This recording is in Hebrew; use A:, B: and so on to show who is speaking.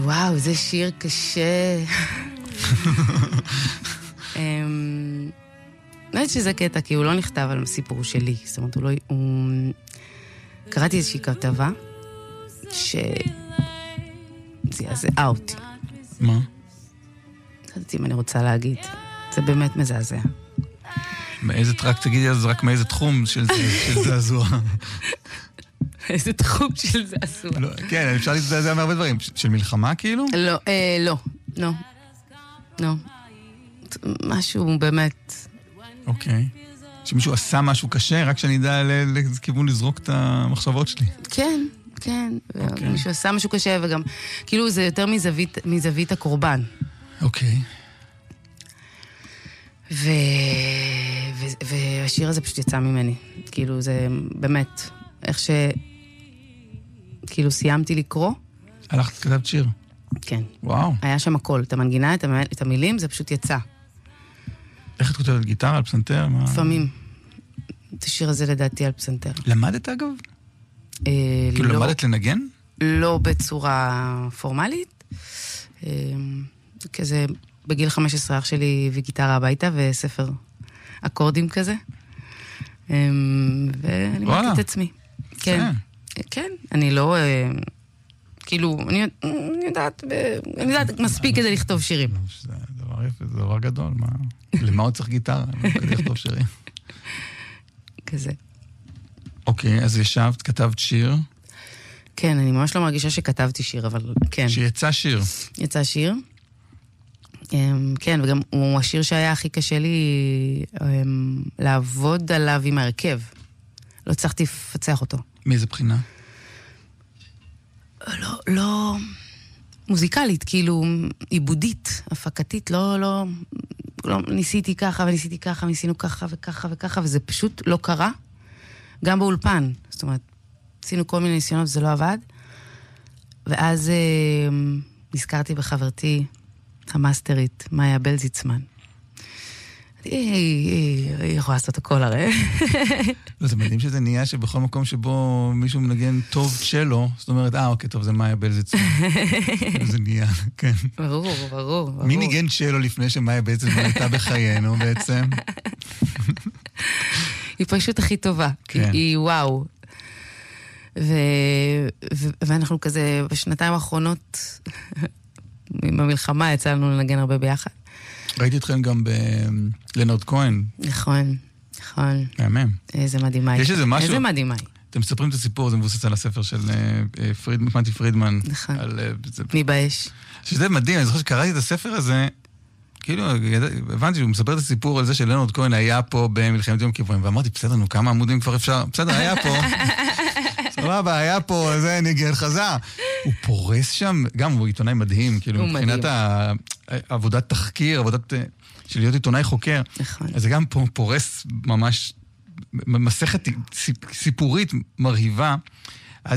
A: וואו, זה שיר קשה. לא יודעת שזה קטע, כי הוא לא נכתב על סיפור שלי. זאת אומרת, קראתי איזושהי כתבה שזעזעה אותי.
B: מה?
A: לא יודעת אם אני רוצה להגיד. זה באמת מזעזע.
B: מאיזה טרק תגידי, אז רק מאיזה תחום של זעזוע?
A: איזה תחום של זעזוע.
B: כן, אפשר להזדעזע מהרבה דברים. של מלחמה כאילו?
A: לא. משהו באמת...
B: אוקיי. שמישהו עשה משהו קשה, רק שאני אדע לכיוון לזרוק את המחשבות שלי.
A: כן. מישהו עשה משהו קשה, וגם, כאילו זה יותר מזווית הקורבן.
B: אוקיי.
A: והשיר הזה פשוט יצא ממני. כאילו זה באמת, איך כאילו סיימתי לקרוא.
B: הלכת כתבת שיר.
A: כן.
B: וואו.
A: היה שם הכל, את המנגינה, את המילים, זה פשוט יצא.
B: איך את כותבת גיטרה על פסנתר?
A: לפעמים. את השיר הזה לדעתי על פסנתר.
B: למדת אגב? כאילו למדת לנגן?
A: לא בצורה פורמלית. כזה בגיל 15 אח שלי הביא גיטרה הביתה וספר אקורדים כזה. ואני מכיר את עצמי. כן. כן, אני לא... כאילו, אני יודעת מספיק כדי לכתוב שירים.
B: זה דבר יפה, זה דבר גדול. למה עוד צריך גיטרה? כדי לכתוב שירים.
A: כזה.
B: אוקיי, אז ישבת, כתבת שיר.
A: כן, אני ממש לא מרגישה שכתבתי שיר, אבל כן.
B: שיצא שיר.
A: יצא שיר. כן, וגם הוא השיר שהיה הכי קשה לי לעבוד עליו עם הרכב. לא הצלחתי לפצח אותו.
B: מאיזה בחינה?
A: לא מוזיקלית, כאילו עיבודית, הפקתית, לא ניסיתי ככה וניסיתי ככה, ניסינו ככה וככה וככה, וזה פשוט לא קרה. גם באולפן, זאת אומרת, עשינו כל מיני ניסיונות וזה לא עבד. ואז נזכרתי בחברתי המאסטרית, מאיה בלזיצמן. היא יכולה לעשות הכל הרי.
B: זה מדהים שזה נהיה שבכל מקום שבו מישהו מנגן טוב צ'לו, זאת אומרת, אוקיי, טוב, זה מאיה בלזיצמן. זה נהיה, כן.
A: ברור.
B: מי ניגן צ'לו לפני שמאיה בלזיצמן הייתה בחיינו בעצם?
A: היא פשוט הכי טובה, כי היא וואו. ואנחנו כזה בשנתיים האחרונות, במלחמה יצאנו לנגן הרבה ביחד.
B: ראיתי אתכם גם בלנרד כהן.
A: נכון.
B: מהמם.
A: איזה מדהימה.
B: יש איזה משהו.
A: איזה מדהימה.
B: אתם מספרים את הסיפור, זה מבוסס על הספר של מתי פרידמן.
A: נכון. מי באש.
B: שזה מדהים, אני זוכר שקראתי את הספר הזה, כאילו, הבנתי שהוא מספר את הסיפור על זה שלנרד כהן היה פה במלחמת יום כיפורים, ואמרתי, בסדר, נו, כמה עמודים כבר אפשר? בסדר, היה פה. סבבה, היה פה, זה ניגן חזר. הוא פורס שם, גם הוא עיתונאי מדהים, כאילו, מבחינת עבודת תחקיר, עבודת של להיות עיתונאי חוקר.
A: נכון.
B: אז זה גם פורס ממש מסכת סיפורית מרהיבה.